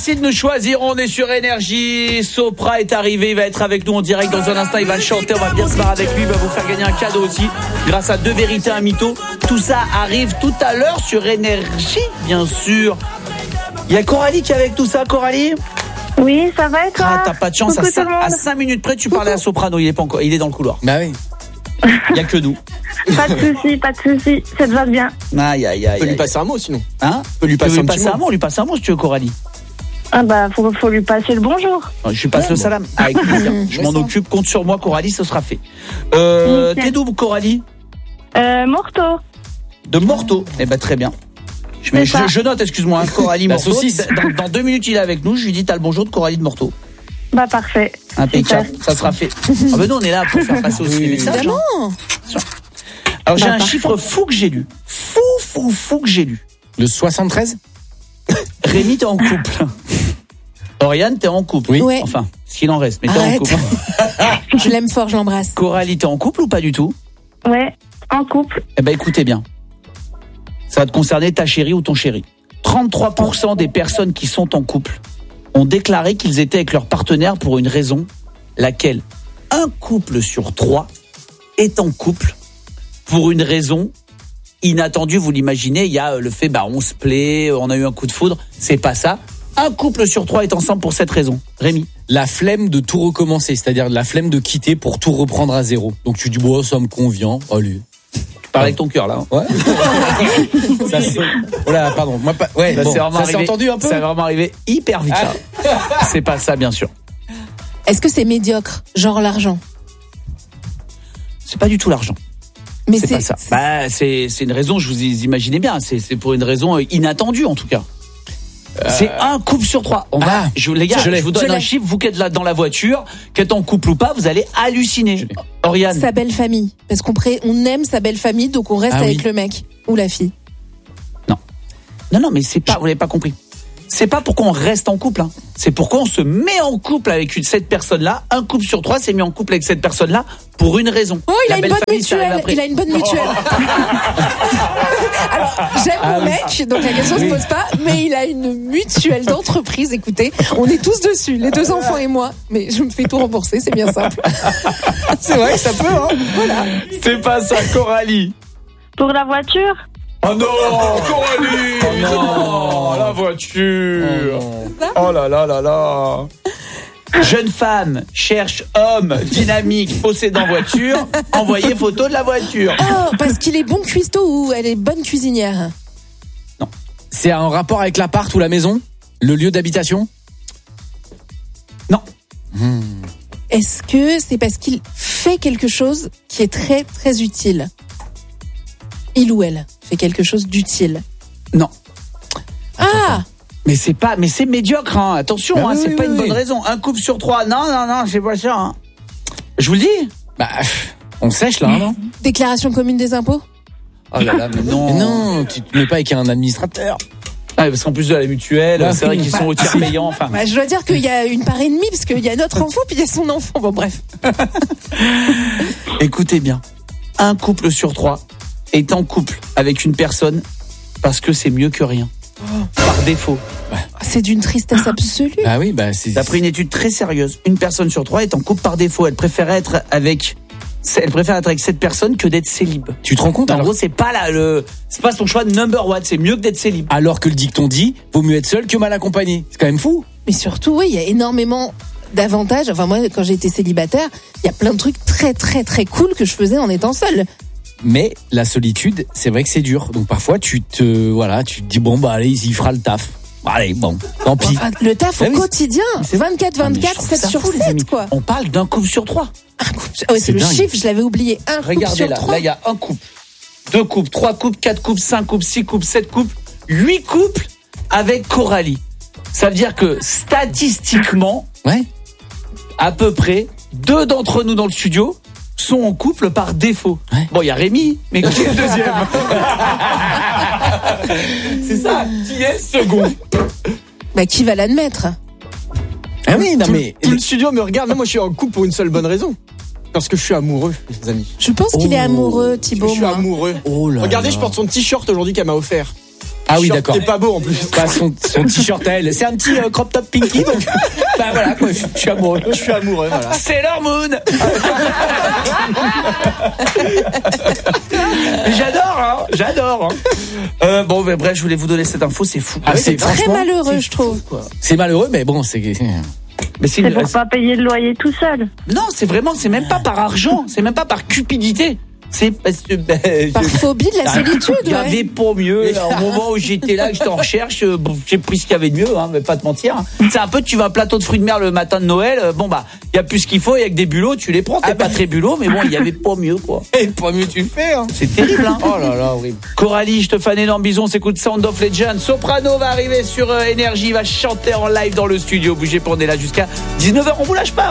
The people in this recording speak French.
Merci de nous choisir, on est sur Énergie. Sopra est arrivé, il va être avec nous en direct dans un instant, il va chanter, on va bien se marrer avec lui, il va vous faire gagner un cadeau aussi grâce à 2 vérités, un mytho. Tout ça arrive tout à l'heure sur Énergie, bien sûr. Il y a Coralie qui est avec tout ça. Coralie? Oui, ça va et toi? Ah, t'as pas de chance, à 5 minutes près tu parlais à Soprano, il est pas encore, il est dans le couloir. Bah oui. Il y a que nous. Pas de soucis, ça te va bien. Aïe. On peut lui passer un mot sinon. Hein? On peut lui passer un petit mot. On lui passe un mot si tu veux, Coralie. Ah bah, faut lui passer le bonjour. Je lui passe le salam. Avec plaisir. Je m'en occupe, compte sur moi, Coralie, ce sera fait. T'es d'où, Coralie? Morteau. De Morteau. Eh ben très bien. Je note, excuse-moi, hein, Coralie Morteau. Dans 2 minutes, il est avec nous. Je lui dis t'as le bonjour de Coralie de Morteau. Bah parfait. Impeccable, ça sera fait. Ah ben nous on est là pour faire passer aussi les messages. Évidemment. Alors j'ai un chiffre fou que j'ai lu. Fou que j'ai lu. Le 73. Rémi, t'es en couple. Oriane, t'es en couple. Oui. Ouais. Enfin, ce qu'il en reste, mais t'es Arrête. en couple. Je l'aime fort, je l'embrasse. Coralie, t'es en couple ou pas du tout? Ouais, en couple. Eh ben écoutez bien. Ça va te concerner ta chérie ou ton chéri. 33% des personnes qui sont en couple ont déclaré qu'ils étaient avec leur partenaire pour une raison, laquelle un couple sur 3 est en couple pour une raison inattendue. Vous l'imaginez, il y a le fait, on se plaît, on a eu un coup de foudre. C'est pas ça. Un couple sur 3 est ensemble pour cette raison. Rémi? La flemme de tout recommencer, c'est-à-dire la flemme de quitter pour tout reprendre à zéro. Donc tu dis, ça me convient, allez. Parle avec ton cœur là. Ouais. Pardon. Moi, ouais, ça s'est entendu un peu. Ça va vraiment arriver hyper vite. C'est pas ça, bien sûr. Est-ce que c'est médiocre, genre l'argent? C'est pas du tout l'argent. Mais c'est pas ça. C'est une raison, je vous imaginez bien. C'est pour une raison inattendue en tout cas. C'est un couple sur 3. Les gars, je vous donne un chiffre. Vous qui êtes là dans la voiture, qu'êtes en couple ou pas, vous allez halluciner. Oriane. Sa belle famille. Parce qu'on aime sa belle famille, donc on reste avec le mec ou la fille. Non, mais c'est pas. Vous l'avez pas compris. C'est pas pourquoi on reste en couple. C'est pourquoi on se met en couple avec cette personne-là. Un couple sur 3 s'est mis en couple avec cette personne-là pour une raison. Oh, il a une bonne mutuelle. Alors, j'aime mon mec, donc la question se pose pas, mais il a une mutuelle d'entreprise. Écoutez, on est tous dessus, les 2 enfants et moi, mais je me fais tout rembourser, c'est bien simple. C'est vrai que ça peut, hein. Voilà. C'est pas ça, Coralie. Pour la voiture? Oh non, Coralie! Non, la voiture! Oh là là! Jeune femme cherche homme dynamique possédant voiture, envoyez photo de la voiture. Oh, parce qu'il est bon cuistot ou elle est bonne cuisinière? Non. C'est un rapport avec l'appart ou la maison? Le lieu d'habitation? Non. Est-ce que c'est parce qu'il fait quelque chose qui est très très utile? Il ou elle fait quelque chose d'utile? Non. Mais c'est médiocre, hein. Attention, c'est pas une bonne raison. Un couple sur 3, non, c'est pas ça. Hein. Je vous le dis. On sèche là, non? Déclaration commune des impôts? Oh là là, mais non. Mais non, tu te mets pas avec un administrateur. Parce qu'en plus de la mutuelle, c'est vrai qu'ils sont au tiers payant. Enfin. Je dois dire qu'il y a une part et demie, parce qu'il y a notre enfant, puis il y a son enfant. Bon, bref. Écoutez bien. Un couple sur 3 est en couple avec une personne parce que c'est mieux que rien. Par défaut. C'est d'une tristesse absolue. Ah oui, c'est... D'après une étude très sérieuse, une personne sur 3 est en couple par défaut. Elle préfère être avec cette personne que d'être célib. Tu te rends compte? En gros, c'est pas son choix number one. C'est mieux que d'être célib. Alors que le dicton dit, vaut mieux être seul que mal accompagné. C'est quand même fou. Mais surtout, il y a énormément d'avantages. Enfin, moi, quand j'étais célibataire, il y a plein de trucs très, très, très cool que je faisais en étant seule. Mais la solitude, c'est vrai que c'est dur. Donc parfois, tu te dis, allez, il fera le taf. Allez, tant pis. Enfin, le taf au quotidien, 24-24, 7 sur 7, quoi. On parle d'un couple sur 3. Un couple. C'est le dingue. Chiffre, je l'avais oublié. Regardez couple sur 3. Là, il y a un couple, 2 couples, 3 couples, 4 couples, 5 couples, 6 couples, 7 couples, 8 couples avec Coralie. Ça veut dire que statistiquement, à peu près, 2 d'entre nous dans le studio sont en couple par défaut. Bon, il y a Rémi, mais qui est le deuxième? C'est ça, qui est second? Qui va l'admettre? Ah oui, non mais... Tout le studio me regarde, moi je suis en couple pour une seule bonne raison. Parce que je suis amoureux, les amis. Je pense qu'il est amoureux, Thibaut. Je suis amoureux. Oh là Regardez, là. je porte son t-shirt aujourd'hui qu'elle m'a offert. Ah oui, d'accord. T'es pas beau en plus. Bah, son t-shirt à elle, c'est un petit crop top pinky. Donc, bah voilà, quoi, je suis amoureux. Je suis amoureux, voilà. C'est leur moon. J'adore. Bon, ben, bref, je voulais vous donner cette info, c'est fou. Ah, C'est très franchement, malheureux, je trouve. C'est malheureux, mais bon, Mais C'est pour pas payer le loyer tout seul. Non, c'est même pas par argent, c'est même pas par cupidité. C'est parce que Par phobie de la solitude, il y avait ouais. pas mieux. Au moment où j'étais là, que j'étais en recherche, j'ai pris ce qu'il y avait de mieux, hein, mais pas te mentir. C'est un peu, tu vas à un plateau de fruits de mer le matin de Noël. Bon bah, il y a plus ce qu'il faut, il y a que des bulots, tu les prends. T'es pas très bulot, mais bon, il y avait pas mieux quoi. Et pas mieux tu le fais, hein. C'est terrible, hein. Oh là là, horrible. Coralie, je te fais un énorme bison, s'écoute Sound of Legend. Soprano va arriver sur Énergie, va chanter en live dans le studio. Bougez pas, on est là jusqu'à 19h, on vous lâche pas.